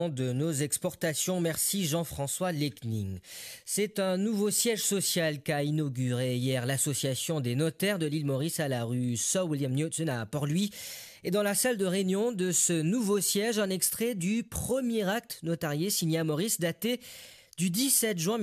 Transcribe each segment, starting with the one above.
De nos exportations. Merci Jean-François Lecning. C'est un nouveau siège social qu'a inauguré hier l'association des notaires de l'île Maurice à la rue Sir William Newton à Port-Louis. Et dans la salle de réunion de ce nouveau siège, un extrait du premier acte notarié signé à Maurice daté du 17 juin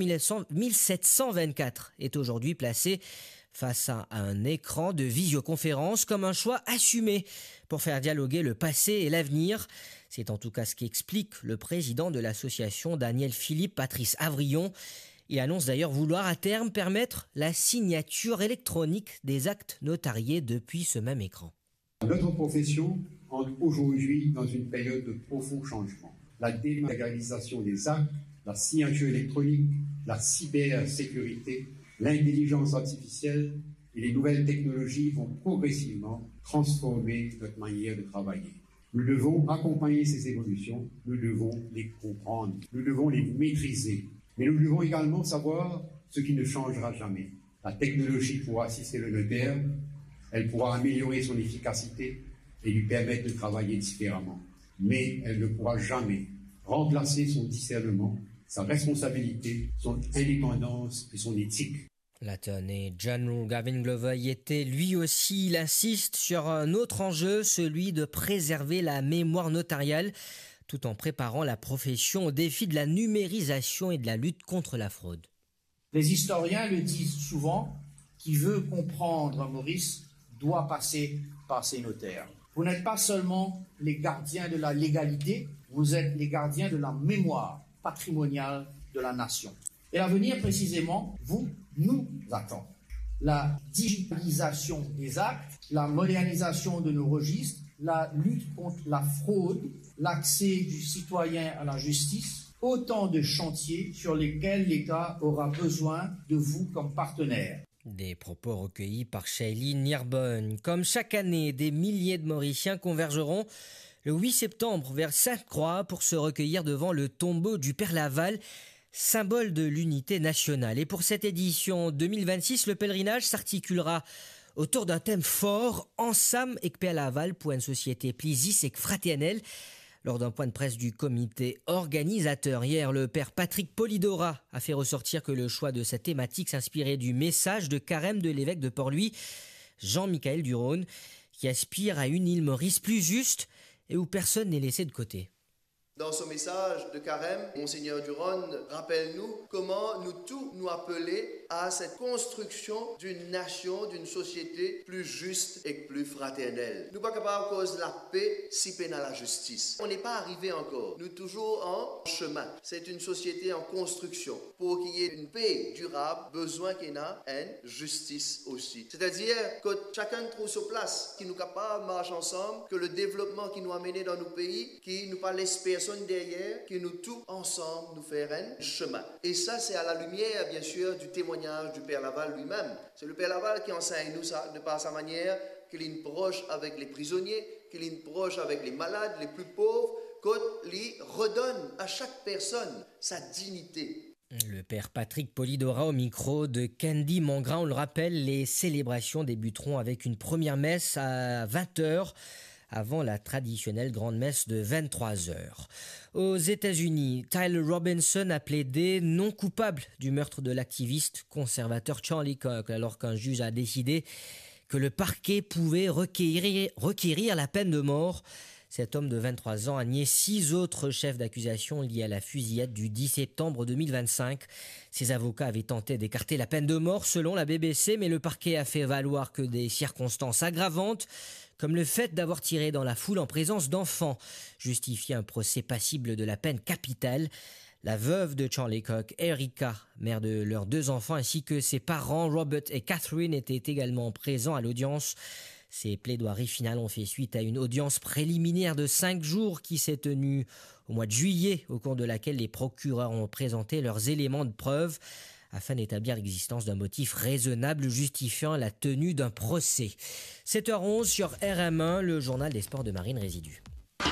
1724 est aujourd'hui placé face à un écran de visioconférence comme un choix assumé pour faire dialoguer le passé et l'avenir. C'est en tout cas ce qu'explique le président de l'association, Daniel Philippe Patrice Avrillon. Il annonce d'ailleurs vouloir à terme permettre la signature électronique des actes notariés depuis ce même écran. Notre profession entre aujourd'hui dans une période de profond changement. La dématérialisation des actes, la signature électronique, la cybersécurité, l'intelligence artificielle et les nouvelles technologies vont progressivement transformer notre manière de travailler. Nous devons accompagner ces évolutions, nous devons les comprendre, nous devons les maîtriser. Mais nous devons également savoir ce qui ne changera jamais. La technologie pourra assister le notaire, elle pourra améliorer son efficacité et lui permettre de travailler différemment. Mais elle ne pourra jamais remplacer son discernement, sa responsabilité, son indépendance et son éthique. L'attorney General Gavin Glover y était lui aussi. Il insiste sur un autre enjeu, celui de préserver la mémoire notariale tout en préparant la profession au défi de la numérisation et de la lutte contre la fraude. Les historiens le disent souvent, qui veut comprendre Maurice doit passer par ses notaires. Vous n'êtes pas seulement les gardiens de la légalité, vous êtes les gardiens de la mémoire patrimoniale de la nation. Et l'avenir, précisément, nous attend. La digitalisation des actes, la modernisation de nos registres, la lutte contre la fraude, l'accès du citoyen à la justice, autant de chantiers sur lesquels l'État aura besoin de vous comme partenaire. Des propos recueillis par Shailene Nirbonne. Comme chaque année, des milliers de Mauriciens convergeront le 8 septembre vers Sainte-Croix pour se recueillir devant le tombeau du Père Laval, symbole de l'unité nationale. Et pour cette édition 2026, le pèlerinage s'articulera autour d'un thème fort, Ensemble et Père Laval pour une société plus et fraternelle. Lors d'un point de presse du comité organisateur hier, le père Patrick Polidora a fait ressortir que le choix de cette thématique s'inspirait du message de carême de l'évêque de Port-Louis, Jean-Michel Duron, qui aspire à une île Maurice plus juste et où personne n'est laissé de côté. Dans ce message de carême, Monseigneur Duron rappelle-nous comment nous tous nous appeler à cette construction d'une nation, d'une société plus juste et plus fraternelle. Nous ne sommes pas capables à cause de la paix si peine à la justice. On n'est pas arrivé encore. Nous toujours en chemin. C'est une société en construction. Pour qu'il y ait une paix durable, besoin qu'il y ait une justice aussi. C'est-à-dire que chacun trouve sa place, qui nous capable de marcher ensemble, que le développement qui nous a menés dans nos pays, qui nous pas laisse personne derrière, que nous tous ensemble nous faire un chemin. Et ça, c'est à la lumière, bien sûr, du témoignage du Père Laval lui-même. C'est le Père Laval qui enseigne nous ça, de par sa manière, qu'il est proche avec les prisonniers, qu'il est proche avec les malades, les plus pauvres, qu'il redonne à chaque personne sa dignité. Le père Patrick Polidora au micro de Candy Mangrin. On le rappelle, les célébrations débuteront avec une première messe à 20h. Avant la traditionnelle grande messe de 23h. Aux États-Unis, Tyler Robinson a plaidé non coupable du meurtre de l'activiste conservateur Charlie Kirk, alors qu'un juge a décidé que le parquet pouvait requérir la peine de mort. Cet homme de 23 ans a nié 6 autres chefs d'accusation liés à la fusillade du 10 septembre 2025. Ses avocats avaient tenté d'écarter la peine de mort selon la BBC, mais le parquet a fait valoir que des circonstances aggravantes, comme le fait d'avoir tiré dans la foule en présence d'enfants, justifiaient un procès passible de la peine capitale. La veuve de Charlie Kirk, Erica, mère de leurs 2 enfants, ainsi que ses parents, Robert et Catherine, étaient également présents à l'audience. Ces plaidoiries finales ont fait suite à une audience préliminaire de 5 jours qui s'est tenue au mois de juillet, au cours de laquelle les procureurs ont présenté leurs éléments de preuve afin d'établir l'existence d'un motif raisonnable justifiant la tenue d'un procès. 7h11 sur RM1, le journal des sports de Marine Résidu.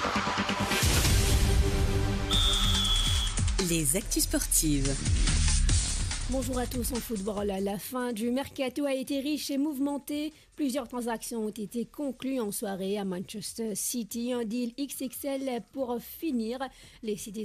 Les actus sportives. Bonjour à tous en football. La fin du mercato a été riche et mouvementée. Plusieurs transactions ont été conclues en soirée à Manchester City. Un deal XXL pour finir. Les Citizens